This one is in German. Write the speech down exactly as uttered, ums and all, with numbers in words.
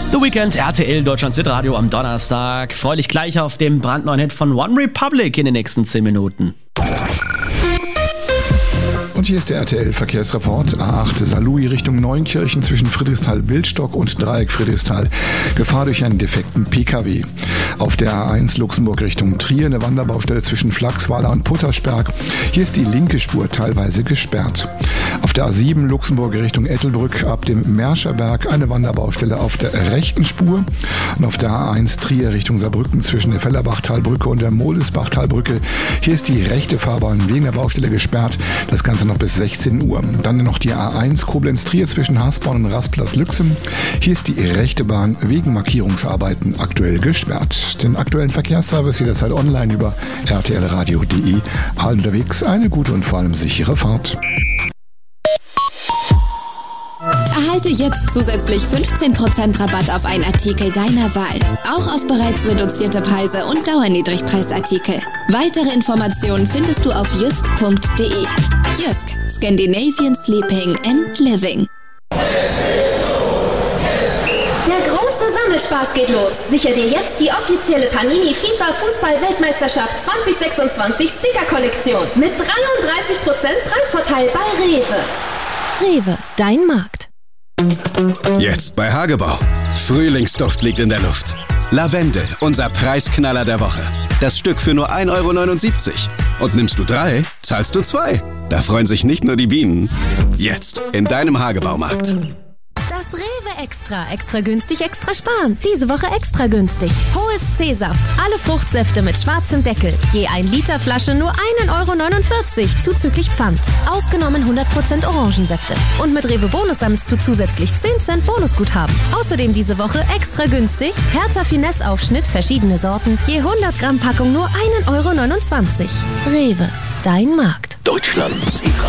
The Weekend, R T L, Deutschlands Hitradio am Donnerstag. Freu dich gleich auf den brandneuen Hit von One Republic in den nächsten zehn Minuten. Und hier ist der R T L-Verkehrsreport. A acht Saarlouis Richtung Neunkirchen zwischen Friedrichsthal-Wildstock und Dreieck Friedrichsthal. Gefahr durch einen defekten P K W. Auf der A eins Luxemburg Richtung Trier eine Wanderbaustelle zwischen Flachsweiler und Puttersberg. Hier ist die linke Spur teilweise gesperrt. Auf der A sieben Luxemburg Richtung Ettelbrück ab dem Merscherberg eine Wanderbaustelle auf der rechten Spur. Und auf der A eins Trier Richtung Saarbrücken zwischen der Fellerbachtalbrücke und der Mohlesbachtalbrücke. Hier ist die rechte Fahrbahn wegen der Baustelle gesperrt. Das Ganze noch bis sechzehn Uhr. Dann noch die A eins Koblenz-Trier zwischen Hasborn und Rastplatz-Lüxem. Hier ist die rechte Bahn wegen Markierungsarbeiten aktuell gesperrt. Den aktuellen Verkehrsservice jederzeit online über r t l radio punkt d e. Allen unterwegs eine gute und vor allem sichere Fahrt. Erhalte jetzt zusätzlich fünfzehn Prozent Rabatt auf einen Artikel deiner Wahl. Auch auf bereits reduzierte Preise und Dauerniedrigpreisartikel. Weitere Informationen findest du auf jysk punkt d e. Jysk, Scandinavian Sleeping and Living. Der große Sammelspaß geht los. Sicher dir jetzt die offizielle Panini FIFA Fußball-Weltmeisterschaft zwanzig sechsundzwanzig Sticker-Kollektion mit dreiunddreißig Prozent Preisvorteil bei Rewe. Rewe, dein Markt. Jetzt bei Hagebau. Frühlingsduft liegt in der Luft. Lavendel, unser Preisknaller der Woche. Das Stück für nur ein Euro neunundsiebzig. Und nimmst du drei, zahlst du zwei. Da freuen sich nicht nur die Bienen. Jetzt in deinem Hagebaumarkt. Das Rewe Extra. Extra günstig, extra sparen. Diese Woche extra günstig. Hohes C-Saft. Alle Fruchtsäfte mit schwarzem Deckel. Je ein Liter Flasche nur ein Euro neunundvierzig. Zuzüglich Pfand. Ausgenommen hundert Prozent Orangensäfte. Und mit Rewe Bonus sammelst du zusätzlich zehn Cent Bonusguthaben. Außerdem diese Woche extra günstig. Hertha Finesse Aufschnitt, verschiedene Sorten. Je hundert Gramm Packung nur ein Euro neunundzwanzig. Rewe, dein Markt. Deutschlands Hitradio.